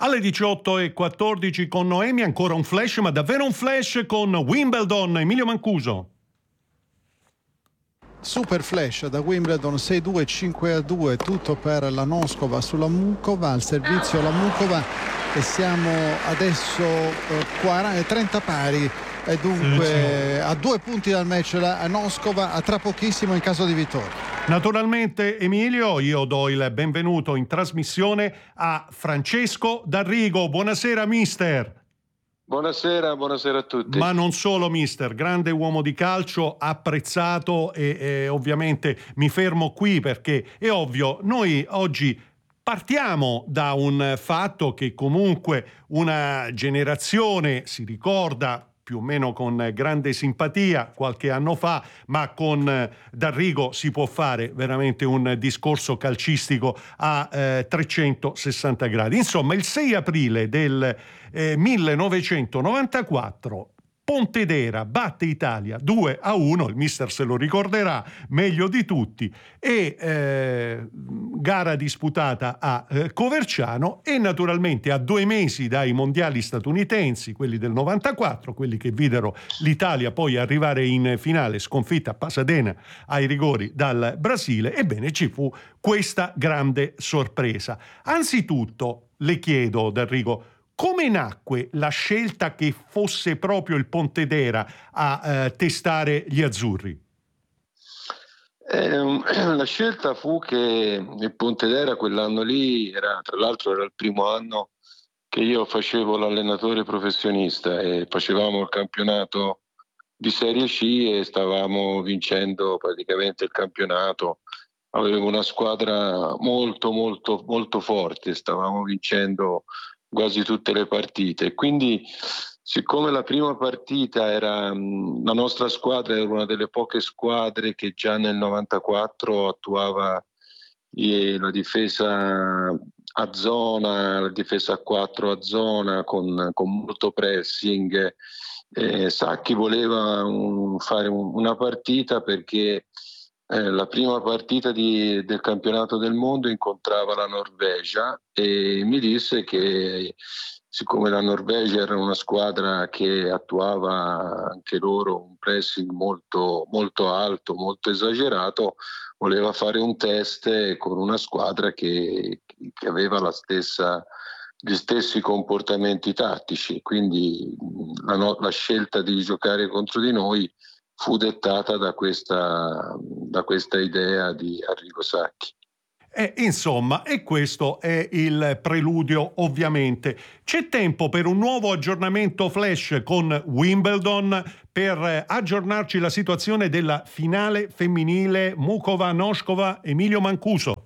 Alle 18:14 con Noemi, ancora un flash, ma davvero un flash con Wimbledon. Emilio Mancuso. Super flash da Wimbledon, 6-2, 5-2, tutto per la Noskova sulla Mukova, al servizio la Mukova, e siamo adesso 30 pari. E dunque a 2 punti dal match la Noskova, a tra pochissimo in caso di vittoria. Naturalmente, Emilio, io do il benvenuto in trasmissione a Francesco D'Arrigo. Buonasera mister. Buonasera a tutti. Ma non solo mister, grande uomo di calcio, apprezzato, e ovviamente mi fermo qui perché è ovvio, noi oggi partiamo da un fatto che comunque una generazione si ricorda più o meno con grande simpatia qualche anno fa, ma con D'Arrigo si può fare veramente un discorso calcistico a 360 gradi. Insomma, il 6 aprile del 1994 Pontedera batte Italia 2-1, il mister se lo ricorderà meglio di tutti, e gara disputata a Coverciano, e naturalmente a 2 mesi dai mondiali statunitensi, quelli del 94, quelli che videro l'Italia poi arrivare in finale sconfitta a Pasadena ai rigori dal Brasile. Ebbene, ci fu questa grande sorpresa. Anzitutto le chiedo, D'Arrigo, come nacque la scelta che fosse proprio il Pontedera a testare gli azzurri? La scelta fu che il Pontedera quell'anno lì tra l'altro era il primo anno che io facevo l'allenatore professionista e facevamo il campionato di Serie C e stavamo vincendo praticamente il campionato. Avevo una squadra molto molto molto forte, stavamo vincendo quasi tutte le partite, quindi siccome la prima partita era la nostra squadra era una delle poche squadre che già nel 94 attuava la difesa a zona, la difesa a 4 a zona con molto pressing, Sacchi voleva fare una partita perché la prima partita del campionato del mondo incontrava la Norvegia e mi disse che siccome la Norvegia era una squadra che attuava anche loro un pressing molto, molto alto, molto esagerato, voleva fare un test con una squadra che aveva gli stessi comportamenti tattici, quindi la scelta di giocare contro di noi fu dettata da questa idea di Arrigo Sacchi. Insomma, e questo è il preludio, ovviamente. C'è tempo per un nuovo aggiornamento flash con Wimbledon per aggiornarci la situazione della finale femminile Mukova-Noskova. Emilio Mancuso.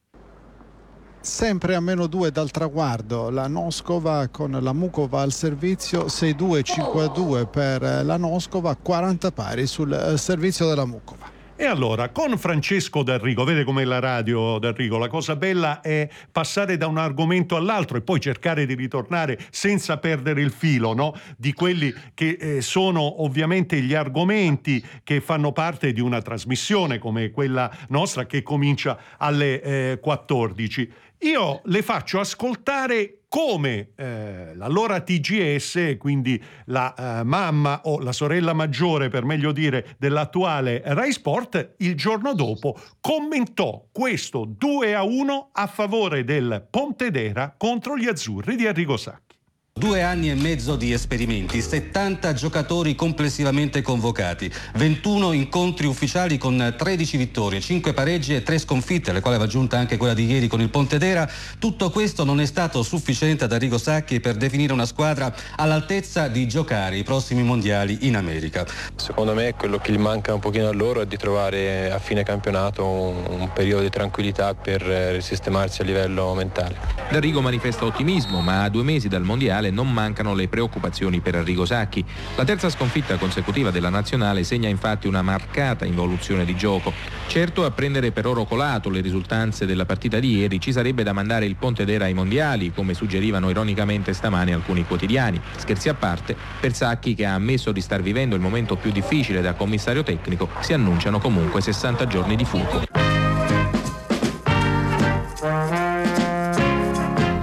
Sempre a -2 dal traguardo la Noskova con la Mukova al servizio, 6-2, 5-2 per la Noskova, 40 pari sul servizio della Mukova. E allora, con Francesco D'Arrigo, vede com'è la radio, D'Arrigo, la cosa bella è passare da un argomento all'altro e poi cercare di ritornare senza perdere il filo, no? Di quelli che sono ovviamente gli argomenti che fanno parte di una trasmissione come quella nostra che comincia alle 14. Io le faccio ascoltare come l'allora TGS, quindi la mamma o la sorella maggiore, per meglio dire, dell'attuale Rai Sport, il giorno dopo commentò questo 2-1 a favore del Pontedera contro gli azzurri di Arrigo Sacchi. 2 anni e mezzo di esperimenti, 70 giocatori complessivamente convocati, 21 incontri ufficiali con 13 vittorie, 5 pareggi e 3 sconfitte, alle quali va aggiunta anche quella di ieri con il Pontedera. Tutto questo non è stato sufficiente ad Arrigo Sacchi per definire una squadra all'altezza di giocare i prossimi mondiali in America. Secondo me quello che gli manca un pochino a loro è di trovare a fine campionato un periodo di tranquillità per risistemarsi a livello mentale. D'Arrigo manifesta ottimismo, ma a 2 mesi dal mondiale non mancano le preoccupazioni per Arrigo Sacchi. La terza sconfitta consecutiva della nazionale segna infatti una marcata involuzione di gioco. Certo, a prendere per oro colato le risultanze della partita di ieri ci sarebbe da mandare il Pontedera ai mondiali, come suggerivano ironicamente stamane alcuni quotidiani. Scherzi a parte, per Sacchi, che ha ammesso di star vivendo il momento più difficile da commissario tecnico, si annunciano comunque 60 giorni di fuoco. E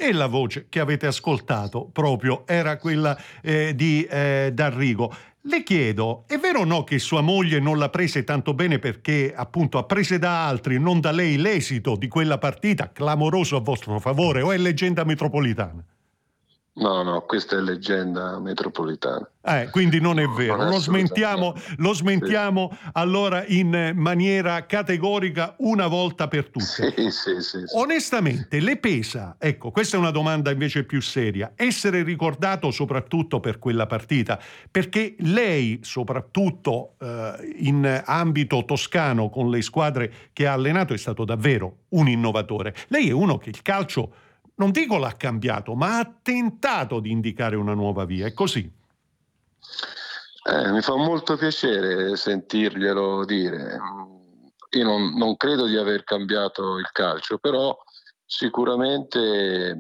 e la voce che avete ascoltato proprio era quella di D'Arrigo. Le chiedo, è vero o no che sua moglie non l'ha prese tanto bene perché appunto apprese da altri, non da lei, l'esito di quella partita clamoroso a vostro favore, o è leggenda metropolitana? No, questa è leggenda metropolitana. Quindi non è vero, Non è lo smentiamo allora in maniera categorica una volta per tutte. Sì. Onestamente, le pesa, ecco, questa è una domanda invece più seria, essere ricordato soprattutto per quella partita, perché lei, soprattutto in ambito toscano con le squadre che ha allenato, è stato davvero un innovatore. Lei è uno che il calcio, non dico l'ha cambiato, ma ha tentato di indicare una nuova via, è così? Mi fa molto piacere sentirglielo dire. Io non credo di aver cambiato il calcio, però sicuramente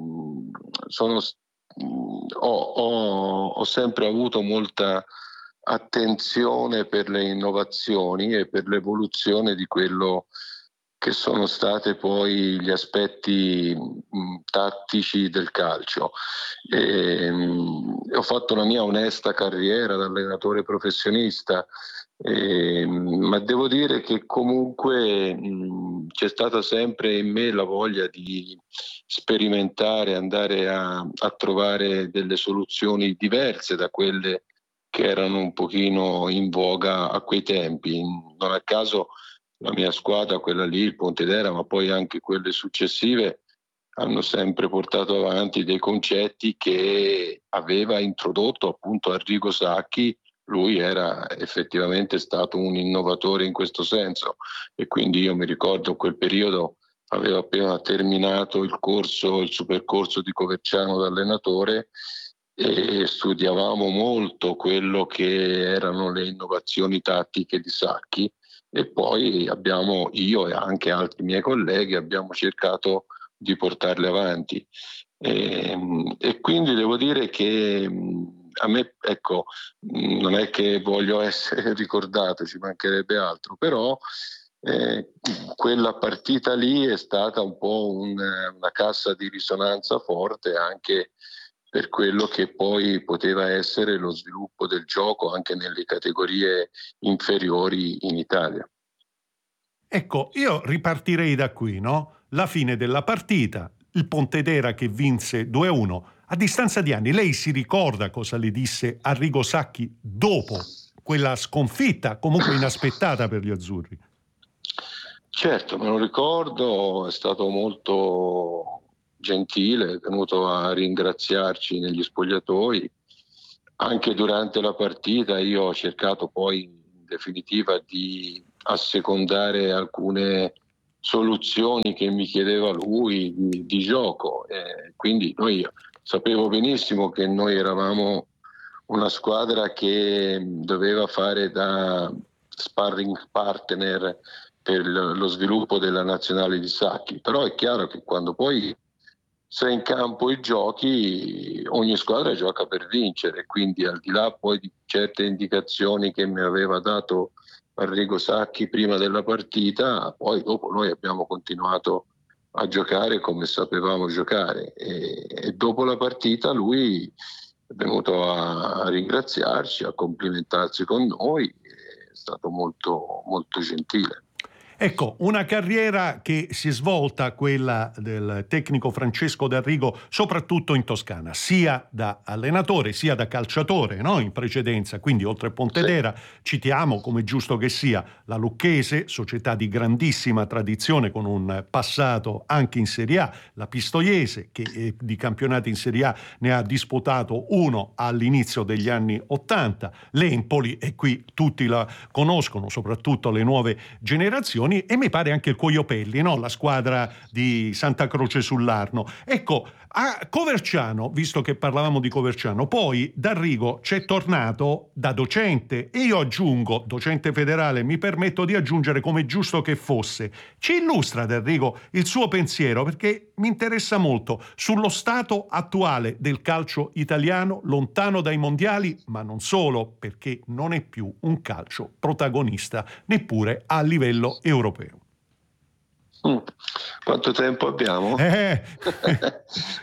ho sempre avuto molta attenzione per le innovazioni e per l'evoluzione di quello che sono state poi gli aspetti tattici del calcio. Ho fatto la mia onesta carriera da allenatore professionista, ma devo dire che comunque c'è stata sempre in me la voglia di sperimentare, andare a trovare delle soluzioni diverse da quelle che erano un pochino in voga a quei tempi. Non a caso la mia squadra, quella lì, il Pontedera, ma poi anche quelle successive, hanno sempre portato avanti dei concetti che aveva introdotto appunto Arrigo Sacchi. Lui era effettivamente stato un innovatore in questo senso, e quindi io mi ricordo quel periodo avevo appena terminato il supercorso di Coverciano da allenatore, e studiavamo molto quello che erano le innovazioni tattiche di Sacchi. E poi io e anche altri miei colleghi abbiamo cercato di portarle avanti, e quindi devo dire che a me, ecco, non è che voglio essere ricordato, ci mancherebbe altro, però quella partita lì è stata un po' una cassa di risonanza forte anche per quello che poi poteva essere lo sviluppo del gioco anche nelle categorie inferiori in Italia. Ecco, io ripartirei da qui, no? La fine della partita, il Pontedera che vinse 2-1. A distanza di anni, lei si ricorda cosa le disse Arrigo Sacchi dopo quella sconfitta comunque inaspettata per gli azzurri? Certo, me lo ricordo, è stato molto gentile, è venuto a ringraziarci negli spogliatoi. Anche durante la partita io ho cercato poi in definitiva di assecondare alcune soluzioni che mi chiedeva lui di gioco, quindi sapevo benissimo che noi eravamo una squadra che doveva fare da sparring partner per lo sviluppo della nazionale di Sacchi, però è chiaro che quando poi sei in campo i giochi, ogni squadra gioca per vincere, quindi al di là poi di certe indicazioni che mi aveva dato Arrigo Sacchi prima della partita, poi dopo noi abbiamo continuato a giocare come sapevamo giocare, e dopo la partita lui è venuto a ringraziarci, a complimentarsi con noi, è stato molto, molto gentile. Ecco, una carriera che si è svolta, quella del tecnico Francesco D'Arrigo, soprattutto in Toscana, sia da allenatore sia da calciatore, no? In precedenza, quindi oltre Pontedera citiamo, come giusto che sia, la Lucchese, società di grandissima tradizione con un passato anche in Serie A, la Pistoiese, che di campionati in Serie A ne ha disputato uno all'inizio degli anni '80, l'Empoli, e qui tutti la conoscono, soprattutto le nuove generazioni, e mi pare anche il Coiopelli, no? La squadra di Santa Croce sull'Arno. Ecco, a Coverciano, visto che parlavamo di Coverciano, poi D'Arrigo c'è tornato da docente, e io aggiungo, docente federale, mi permetto di aggiungere come giusto che fosse. Ci illustra D'Arrigo il suo pensiero, perché mi interessa molto, sullo stato attuale del calcio italiano, lontano dai mondiali, ma non solo, perché non è più un calcio protagonista neppure a livello europeo. Quanto tempo abbiamo?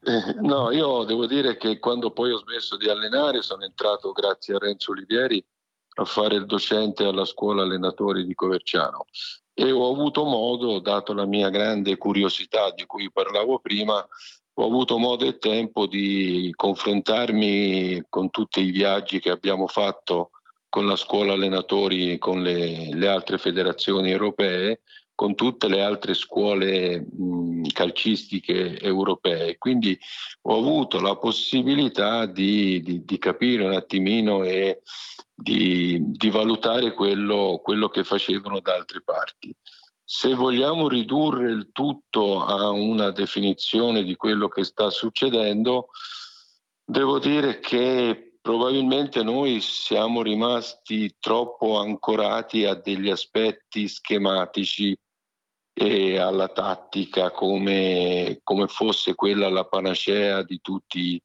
No, io devo dire che quando poi ho smesso di allenare sono entrato, grazie a Renzo Olivieri, a fare il docente alla scuola allenatori di Coverciano e ho avuto modo, dato la mia grande curiosità di cui parlavo prima, ho avuto modo e tempo di confrontarmi con tutti i viaggi che abbiamo fatto con la scuola allenatori, con le altre federazioni europee, con tutte le altre scuole calcistiche europee. Quindi ho avuto la possibilità di capire un attimino e di valutare quello che facevano da altre parti. Se vogliamo ridurre il tutto a una definizione di quello che sta succedendo, devo dire che probabilmente noi siamo rimasti troppo ancorati a degli aspetti schematici e alla tattica come fosse quella la panacea di tutti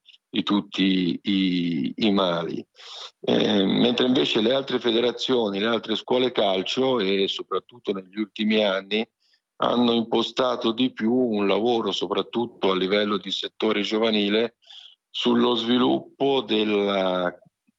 i mali. Mentre invece le altre federazioni, le altre scuole calcio e soprattutto negli ultimi anni hanno impostato di più un lavoro soprattutto a livello di settore giovanile sullo sviluppo delle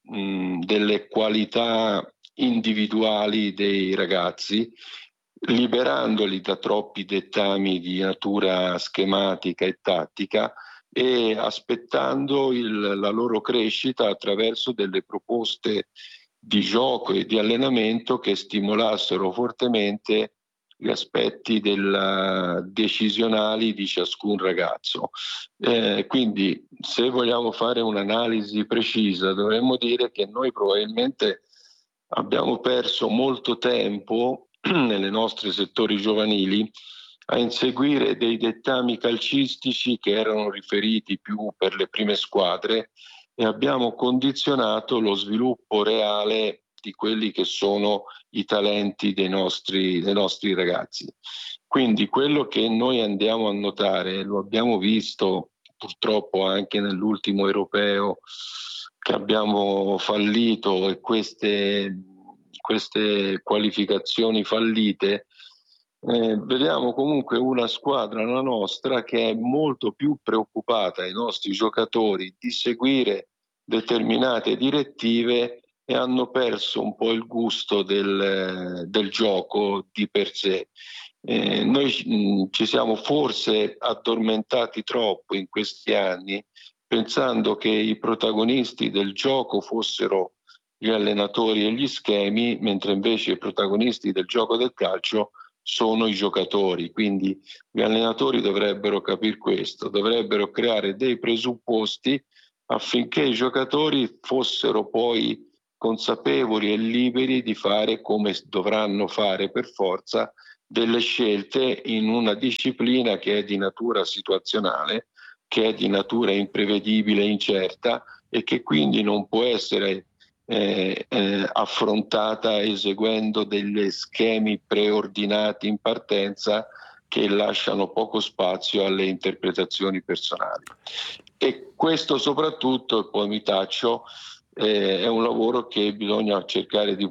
qualità individuali dei ragazzi, liberandoli da troppi dettami di natura schematica e tattica e aspettando la loro crescita attraverso delle proposte di gioco e di allenamento che stimolassero fortemente gli aspetti decisionali di ciascun ragazzo. Quindi se vogliamo fare un'analisi precisa dovremmo dire che noi probabilmente abbiamo perso molto tempo nelle nostre settori giovanili a inseguire dei dettami calcistici che erano riferiti più per le prime squadre e abbiamo condizionato lo sviluppo reale di quelli che sono i talenti dei nostri ragazzi. Quindi quello che noi andiamo a notare, lo abbiamo visto purtroppo anche nell'ultimo europeo che abbiamo fallito e queste qualificazioni fallite, vediamo comunque una squadra, la nostra, che è molto più preoccupata ai nostri giocatori di seguire determinate direttive e hanno perso un po' il gusto del gioco di per sé. Noi ci siamo forse addormentati troppo in questi anni pensando che i protagonisti del gioco fossero gli allenatori e gli schemi, mentre invece i protagonisti del gioco del calcio sono i giocatori. Quindi gli allenatori dovrebbero capire questo, dovrebbero creare dei presupposti affinché i giocatori fossero poi consapevoli e liberi di fare, come dovranno fare per forza, delle scelte in una disciplina che è di natura situazionale, che è di natura imprevedibile e incerta e che quindi non può essere affrontata eseguendo degli schemi preordinati in partenza che lasciano poco spazio alle interpretazioni personali. E questo soprattutto, e poi mi taccio, è un lavoro che bisogna cercare di